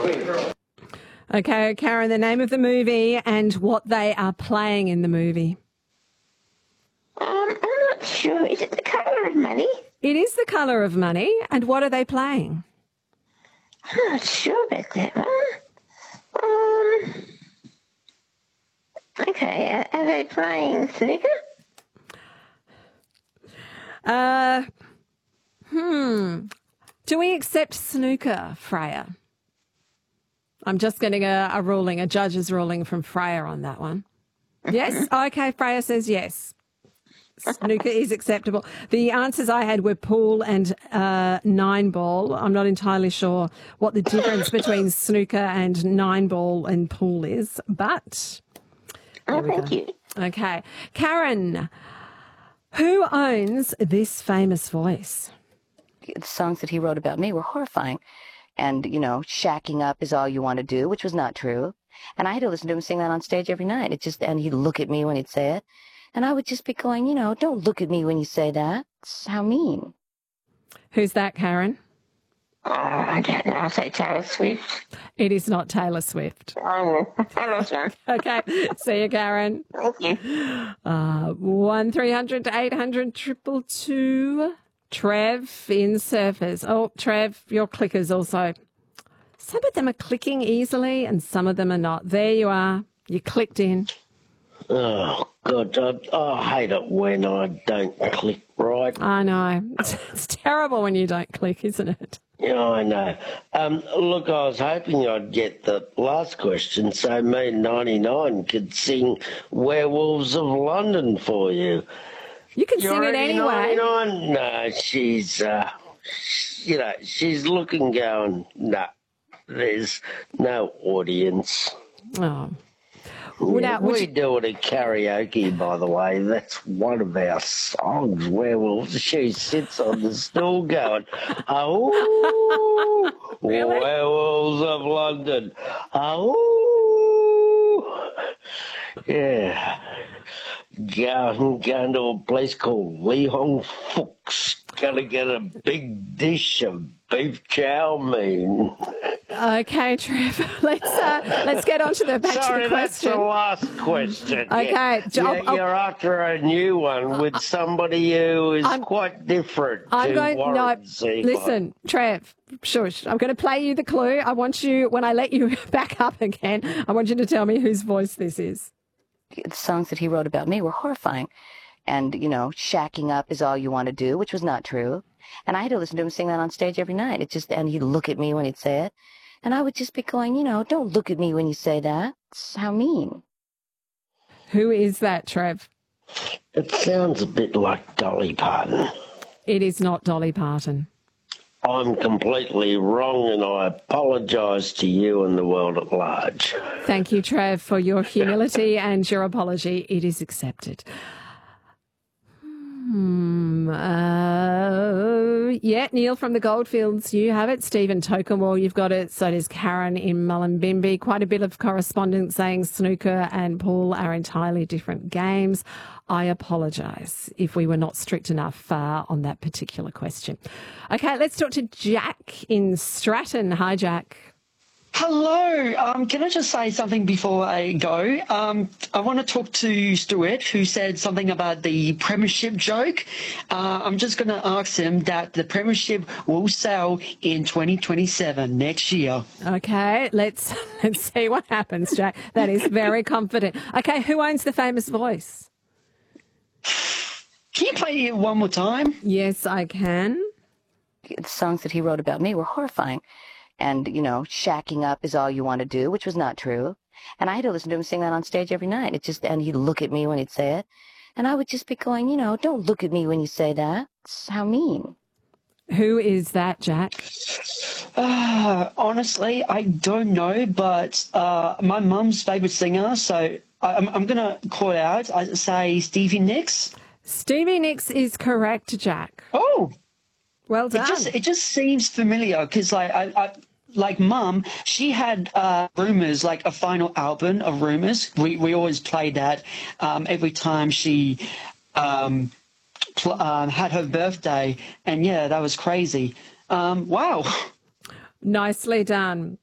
Okay, Karen, the name of the movie and what they are playing in the movie. I'm not sure. Is it The Colour of Money? It is The Colour of Money. And what are they playing? I'm not sure about that one. Okay, are they playing snooker? Do we accept snooker, Freya? I'm just getting a ruling, a judge's ruling from Freya on that one. Yes? Okay, Freya says yes. Snooker is acceptable. The answers I had were pool and 9-ball. I'm not entirely sure what the difference between snooker and 9-ball and pool is, but... Thank you. Okay. Karen, who owns this famous voice? The songs that he wrote about me were horrifying. And, you know, shacking up is all you want to do, which was not true. And I had to listen to him sing that on stage every night. And he'd look at me when he'd say it. And I would just be going, you know, don't look at me when you say that. It's how mean. Who's that, Karen? I don't know. I'll say Taylor Swift. It is not Taylor Swift. Oh, hello, sir. Okay. See you, Karen. Thank you. 1300 800 222. Trev in Surfers. Oh, Trev, your clickers also. Some of them are clicking easily and some of them are not. There you are. You clicked in. Oh, God, I hate it when I don't click right. I know. It's terrible when you don't click, isn't it? Yeah, I know. Look, I was hoping I'd get the last question so me 99 could sing Werewolves of London for you. You can sing it anyway. 99? No, she's, she's looking going, no, there's no audience. Oh. Yeah, we do it at karaoke, by the way. That's one of our songs, Werewolves. She sits on the stool going, oh, Really? Werewolves of London. Oh, yeah. Going to a place called Lee Hong Fook's. Gonna get a big dish of beef chow mein. Okay, Trev. Let's get on to the back to the question. That's the last question. Okay. You're after a new one with somebody who is quite different Listen, Trev, shush. I'm going to play you the clue. I want you, when I let you back up again, I want you to tell me whose voice this is. The songs that he wrote about me were horrifying. And, you know, shacking up is all you want to do, which was not true. And I had to listen to him sing that on stage every night. And he'd look at me when he'd say it. And I would just be going, you know, don't look at me when you say that. It's how mean. Who is that, Trev? It sounds a bit like Dolly Parton. It is not Dolly Parton. I'm completely wrong and I apologise to you and the world at large. Thank you, Trev, for your humility and your apology. It is accepted. Yeah, Neil from the Goldfields, you have it. Stephen Tokenwall, you've got it. So does Karen in Mullumbimby. Quite a bit of correspondence saying snooker and pool are entirely different games. I apologise if we were not strict enough on that particular question. Okay, let's talk to Jack in Stratton. Hi, Jack. Hello. Can I just say something before I go? I want to talk to Stuart, who said something about the premiership joke. I'm just going to ask him that the premiership will sell in 2027, next year. Okay, let's see what happens, Jack. That is very confident. Okay, who owns the famous voice? Can you play it one more time? Yes, I can. The songs that he wrote about me were horrifying. And, you know, shacking up is all you want to do, which was not true. And I had to listen to him sing that on stage every night. And he'd look at me when he'd say it. And I would just be going, you know, don't look at me when you say that. It's how mean. Who is that, Jack? Honestly, I don't know, but my mum's favourite singer, so I'm going to call it out. I say Stevie Nicks. Stevie Nicks is correct, Jack. Oh. Well done. It just seems familiar because, like Mum, she had Rumours, like a final album of Rumours. We always played that every time she had her birthday, and yeah, that was crazy. Wow. Nicely done.